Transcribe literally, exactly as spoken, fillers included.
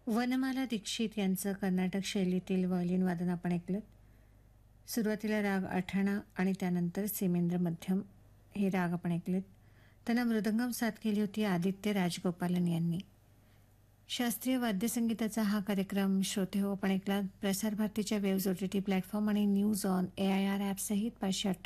वनमाला दीक्षित यांचं कर्नाटक शैलीतील व्हायोलिन वादन आपण ऐकलं. सुरुवातीला राग आठाणा आणि त्यानंतर सीमेंद्र मध्यम हे राग आपण ऐकलेत. त्यांना मृदंगम साथ केली होती आदित्य राजगोपालन यांनी. शास्त्रीय वाद्यसंगीताचा हा कार्यक्रम श्रोते हो आपण ऐकला प्रसार भारतीच्या वेव्ज ओटीटी प्लॅटफॉर्म आणि news on A I R app सहित पाचशे